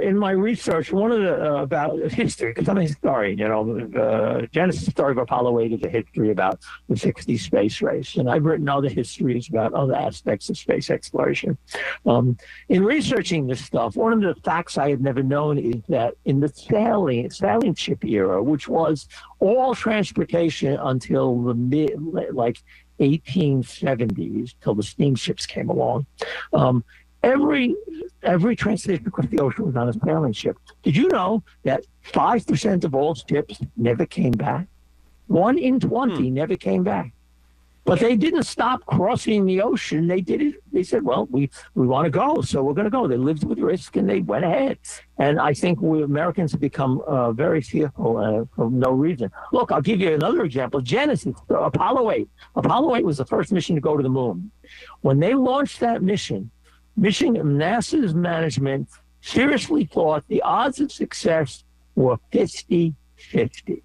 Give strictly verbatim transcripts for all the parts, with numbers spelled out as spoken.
in my research, one of the uh, about history, because I'm a historian, you know, uh, Genesis story of Apollo eight is a history about the sixties space race, and I've written other histories about other aspects of space exploration. Um, in researching this stuff, one of the facts I had never known is that in the sailing sailing ship era, which was all transportation until the mid, like eighteen seventies, till the steamships came along. Um, Every every transportation across the ocean was on a sailing ship. Did you know that five percent of all ships never came back? One in twenty hmm. never came back. But they didn't stop crossing the ocean. They did it. They said, well, we, we want to go, so we're going to go. They lived with risk, and they went ahead. And I think we Americans have become uh, very fearful uh, for no reason. Look, I'll give you another example. Genesis, Apollo eight. Apollo eight was the first mission to go to the moon. When they launched that mission, Mission NASA's management seriously thought the odds of success were fifty fifty.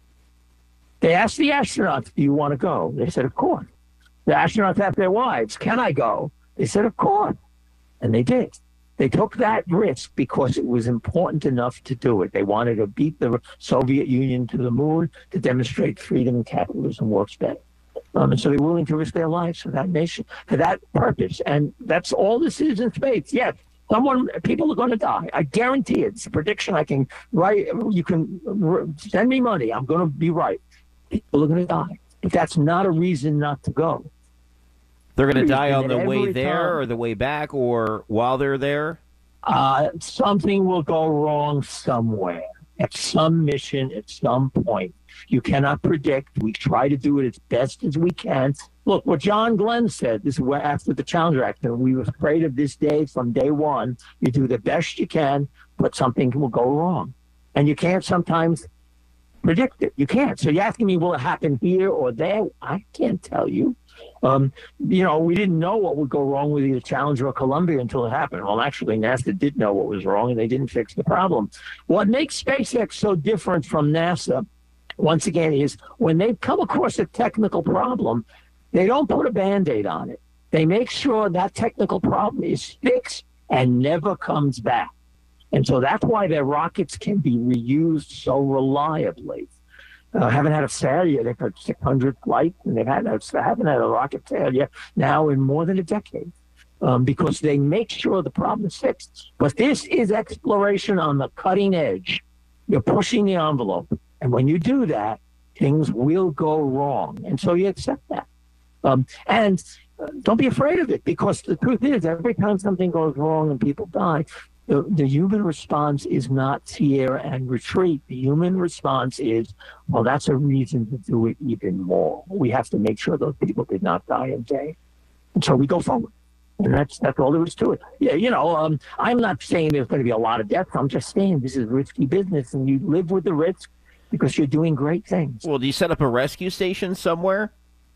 They asked the astronauts, do you want to go? They said, of course. The astronauts asked their wives, can I go? They said, of course. And they did. They took that risk because it was important enough to do it. They wanted to beat the Soviet Union to the moon to demonstrate freedom and capitalism works better. Um, and so they're willing to risk their lives for that nation, for that purpose. And that's all this is in space. Yes, someone, people are going to die. I guarantee it. It's a prediction I can write. You can send me money. I'm going to be right. People are going to die. But that's not a reason not to go. They're going to die on the way there or the way back or while they're there? Uh, something will go wrong somewhere, at some mission, at some point. You cannot predict. We try to do it as best as we can. Look, what John Glenn said, this is after the Challenger accident, we were afraid of this day from day one. You do the best you can, but something will go wrong. And you can't sometimes predict it. You can't. So you're asking me, will it happen here or there? I can't tell you. Um, you know, we didn't know what would go wrong with either Challenger or Columbia until it happened. Well, actually, NASA did know what was wrong, and they didn't fix the problem. What makes SpaceX so different from NASA, once again, is when they come across a technical problem, they don't put a Band-Aid on it. They make sure that technical problem is fixed and never comes back. And so that's why their rockets can be reused so reliably. Uh, haven't had a failure. They've had six hundred flights, and they've had a, haven't had a rocket failure now in more than a decade um, because they make sure the problem is fixed. But this is exploration on the cutting edge. You're pushing the envelope. And when you do that, things will go wrong. And so you accept that. Um, and uh, don't be afraid of it, because the truth is, every time something goes wrong and people die, the, the human response is not fear and retreat. The human response is, well, that's a reason to do it even more. We have to make sure those people did not die in vain. And so we go forward. And that's that's all there is to it. Yeah, you know, um, I'm not saying there's going to be a lot of deaths. I'm just saying this is risky business, and you live with the risk because you're doing great things. Well, do you set up a rescue station somewhere?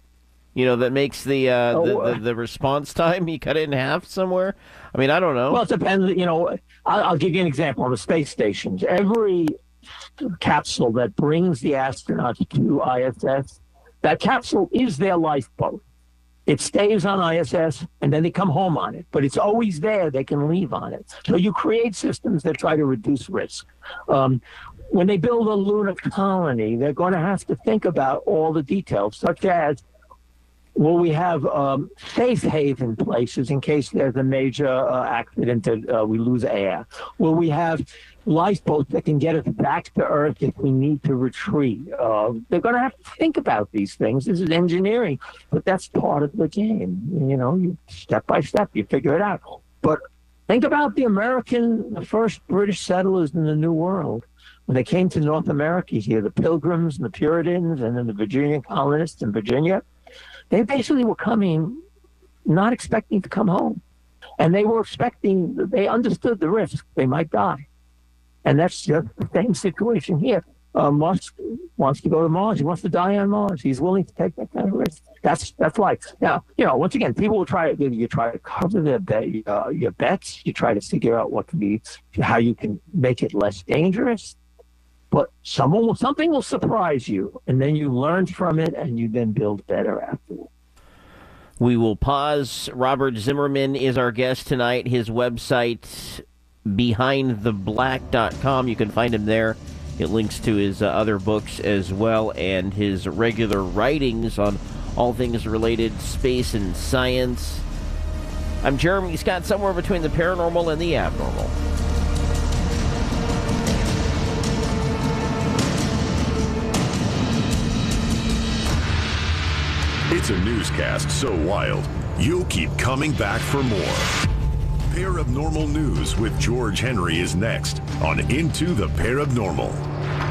You know, that makes the, uh, oh, the, the the response time, you cut it in half somewhere? I mean, I don't know. Well, it depends. You know, I'll, I'll give you an example. On the space stations, every capsule that brings the astronauts to I S S, that capsule is their lifeboat. It stays on I S S, and then they come home on it. But it's always there. They can leave on it. So you create systems that try to reduce risk. Um, when they build a lunar colony, they're going to have to think about all the details, such as, will we have um, safe haven places in case there's a major uh, accident that uh, we lose air? Will we have lifeboats that can get us back to Earth if we need to retreat? Uh, they're going to have to think about these things. This is engineering, but that's part of the game. You know, you step by step, you figure it out. But think about the American, the first British settlers in the New World. When they came to North America here, the Pilgrims and the Puritans and then the Virginia colonists in Virginia, they basically were coming, not expecting to come home. And they were expecting, they understood the risk. They might die. And that's just the same situation here. Uh, Musk wants to go to Mars. He wants to die on Mars. He's willing to take that kind of risk. That's that's life. Now, you know, once again, people will try to, you try to cover their bet, uh, your bets. You try to figure out what can be, how you can make it less dangerous. But someone will, something will surprise you, and then you learn from it, and you then build better afterwards. We will pause. Robert Zimmerman is our guest tonight. His website, behind the black dot com. You can find him there. It links to his uh, other books as well, and his regular writings on all things related space and science. I'm Jeremy Scott, somewhere between the paranormal and the abnormal. It's a newscast so wild, you'll keep coming back for more. Paranormal News with George Henry is next on Into the Paranormal.